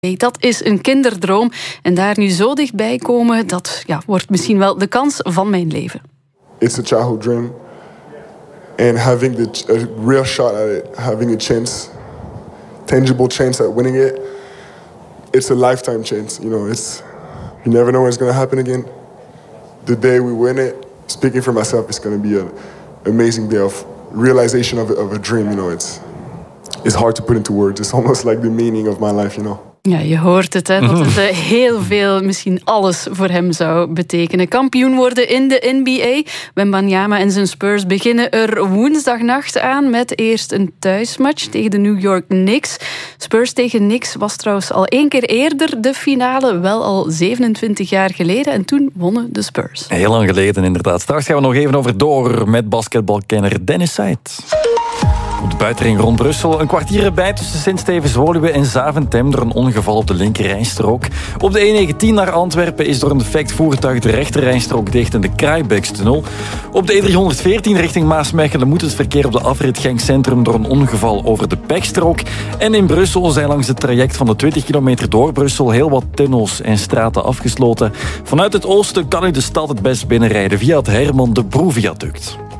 Dat is een kinderdroom. En daar nu zo dichtbij komen, dat wordt misschien wel de kans van mijn leven. It's a childhood dream. And having a real shot at it, having a chance, tangible chance at winning it, it's a lifetime chance. You never know when it's going to happen again. The day we win it, speaking for myself, it's going to be an amazing day of realization of a dream. It's hard to put into words. It's almost like the meaning of my life, Ja, je hoort het, dat het heel veel, misschien alles voor hem zou betekenen. Kampioen worden in de NBA. Wembanyama en zijn Spurs beginnen er woensdagnacht aan met eerst een thuismatch tegen de New York Knicks. Spurs tegen Knicks was trouwens al 1 keer eerder de finale, wel al 27 jaar geleden. En toen wonnen de Spurs. Heel lang geleden inderdaad. Straks gaan we nog even over door met basketbalkenner Dennis Seid. Op de buitenring rond Brussel een kwartier erbij tussen Sint-Stevens-Woluwe en Zaventem door een ongeval op de linkerrijstrook. Op de E19 naar Antwerpen is door een defect voertuig de rechterrijstrook dicht in de Kraaibeekstunnel. Op de E314 richting Maasmechelen moet het verkeer op de afrit Genk Centrum door een ongeval over de Pekstrook. En in Brussel zijn langs het traject van de 20 kilometer door Brussel heel wat tunnels en straten afgesloten. Vanuit het oosten kan u de stad het best binnenrijden via het Herman de Broe-viaduct.